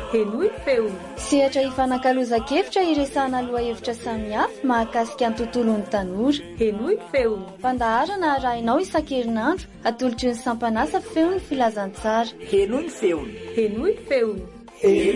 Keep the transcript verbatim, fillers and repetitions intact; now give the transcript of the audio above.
Henoy feo. Sehatra ifanankalozan-kevitra iresahana lohahevitra samihafa mahakasika ny tontolon'ny tanora. Henoy feo. Fandaharana arahinao isan-kerinandro atolotry ny sampanasa feon'ny filazantsara. Henoy feo. Henoy feo.